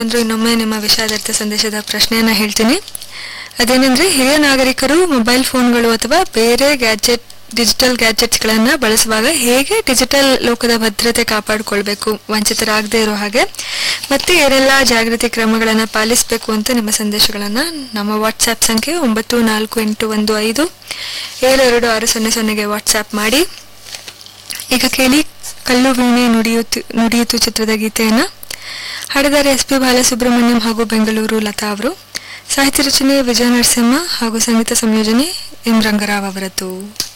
ಅಂದ್ರೆ ಇನ್ನೊಮ್ಮೆ ನಿಮ್ಮ ವಿಷಾದಾರ್ಥ ಸಂದೇಶದ ಪ್ರಶ್ನೆಯನ್ನ ಹೇಳ್ತೀನಿ. ಅದೇನೆಂದ್ರೆ, ಹಿರಿಯ ನಾಗರಿಕರು ಮೊಬೈಲ್ ಫೋನ್ಗಳು ಅಥವಾ ಬೇರೆ ಡಿಜಿಟಲ್ ಗ್ಯಾಜೆಟ್ಸ್ಗಳನ್ನು ಬಳಸುವಾಗ ಹೇಗೆ ಡಿಜಿಟಲ್ ಲೋಕದ ಭದ್ರತೆ ಕಾಪಾಡಿಕೊಳ್ಬೇಕು, ವಂಚಿತರಾಗದೇ ಇರೋ ಹಾಗೆ, ಮತ್ತೆ ಏನೆಲ್ಲ ಜಾಗೃತಿ ಕ್ರಮಗಳನ್ನು ಪಾಲಿಸಬೇಕು ಅಂತ ನಿಮ್ಮ ಸಂದೇಶಗಳನ್ನು ನಮ್ಮ ವಾಟ್ಸ್ಆ್ಯಪ್ ಸಂಖ್ಯೆ 948115726000ಗೆ ವಾಟ್ಸ್ಆ್ಯಪ್ ಮಾಡಿ. ಈಗ ಕೇಳಿ ಕಲ್ಲು ವೀಣೆ ನುಡಿಯಿತು ಚಿತ್ರದ ಗೀತೆಯನ್ನು. ಹಾಡಿದ್ದಾರೆ SP ಬಾಲಸುಬ್ರಹ್ಮಣ್ಯಂ ಹಾಗೂ ಬೆಂಗಳೂರು ಲತಾ ಅವರು. ಸಾಹಿತ್ಯ ರಚನೆ ವಿಜಯ ನರಸಿಂಹ ಹಾಗೂ ಸಂಗೀತ ಸಂಯೋಜನೆ M ರಂಗರಾವ್ ಅವರದ್ದು.